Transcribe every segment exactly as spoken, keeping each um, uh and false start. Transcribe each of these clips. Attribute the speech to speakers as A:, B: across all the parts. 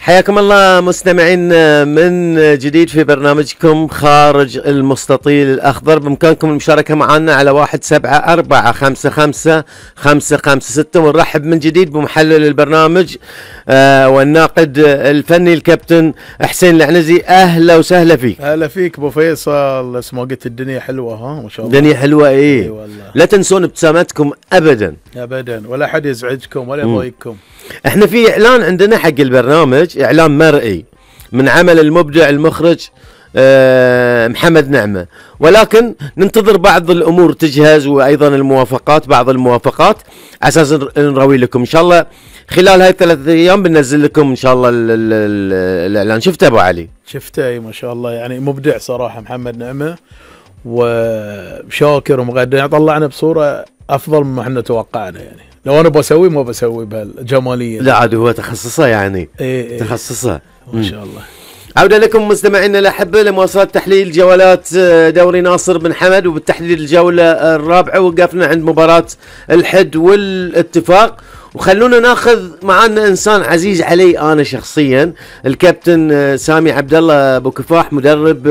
A: حياكم الله مستمعين من جديد في برنامجكم خارج المستطيل الأخضر. بإمكانكم المشاركة معنا على واحد سبعة أربعة خمسة خمسة خمسة خمسة ستة. ونرحب من جديد بمحلل البرنامج آه والناقد الفني الكابتن حسين العنزي. أهلا وسهلا فيك.
B: أهلا فيك أبو فيصل. اسمه قلت الدنيا حلوة ها ما شاء الله.
A: الدنيا حلوة إيه
B: والله.
A: لا تنسون ابتسامتكم أبدا
B: أبدا ولا حد يزعجكم ولا يضايقكم.
A: احنا في اعلان عندنا حق البرنامج، اعلان مرئي من عمل المبدع المخرج اه محمد نعمة، ولكن ننتظر بعض الامور تجهز وايضا الموافقات بعض الموافقات على اساس نروي لكم ان شاء الله خلال هاي الثلاث ايام بننزل لكم ان شاء الله ال ال ال الاعلان. شفته ابو علي؟
B: شفته ما شاء الله، يعني مبدع صراحة محمد نعمة وشاكر ومقدر، طلعنا بصورة افضل مما احنا توقعنا. يعني لو انا بسوي ما بسوي بهالجماليه.
A: لا عاد هو تخصصه يعني
B: إيه إيه
A: تخصصه
B: ما شاء الله.
A: عودة لكم مستمعينا الأحبة لمواصلة تحليل جولات دوري ناصر بن حمد، وبالتحديد الجولة الرابعة وقفنا عند مباراة الحد والاتفاق. وخلونا ناخذ معنا انسان عزيز علي انا شخصيا، الكابتن سامي عبد الله ابو كفاح مدرب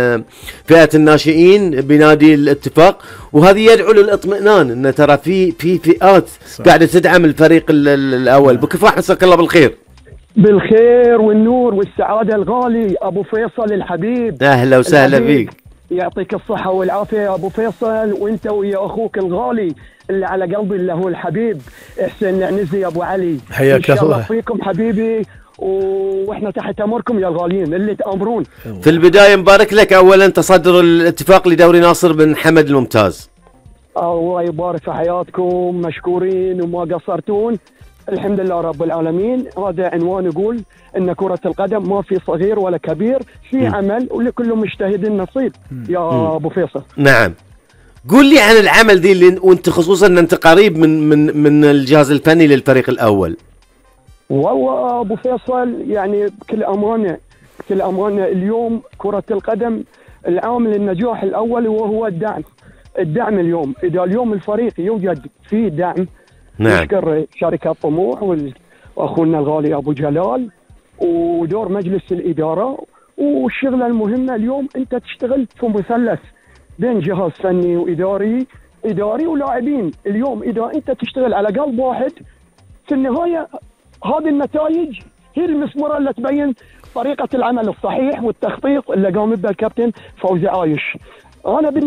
A: فئة الناشئين بنادي الاتفاق، وهذه يدعو للاطمئنان ان ترى في في فئات قاعده تدعم الفريق الاول. ابو كفاح مساك الله بالخير.
C: بالخير والنور والسعاده الغالي ابو فيصل الحبيب.
A: اهلا وسهلا بك.
C: يعطيك الصحه والعافيه يا ابو فيصل، وانت ويا اخوك الغالي اللي على قلبي اللي هو الحبيب حسين العنزي يا ابو علي.
B: حياك الله.
C: ان شاء الله فيكم حبيبي، واحنا تحت امركم يا الغاليين اللي تامرون.
A: في البدايه مبارك لك اولا تصدر الاتفاق لدوري ناصر بن حمد الممتاز.
C: الله يبارك في حياتكم، مشكورين وما قصرتون. الحمد لله رب العالمين. هذا عنوان يقول ان كرة القدم ما في صغير ولا كبير، في م. عمل ولكل مجتهد نصيب يا م. ابو فيصل.
A: نعم، قول لي عن العمل دي اللي وانت خصوصا ان انت قريب من من من الجهاز الفني للفريق الاول.
C: والله ابو فيصل يعني بكل امانه بكل امانه اليوم كرة القدم العامل النجاح الاول وهو الدعم. الدعم اليوم اذا اليوم الفريق يوجد فيه دعم،
A: نعم،
C: نشكر شركة طموح واخونا الغالي ابو جلال ودور مجلس الاداره والشغله المهمه. اليوم انت تشتغل في مثلث بين جهاز فني واداري اداري ولاعبين. اليوم اذا انت تشتغل على قلب واحد في النهايه هذه النتائج هي المثمره اللي تبين طريقه العمل الصحيح والتخطيط اللي قام به الكابتن فوزي عايش. انا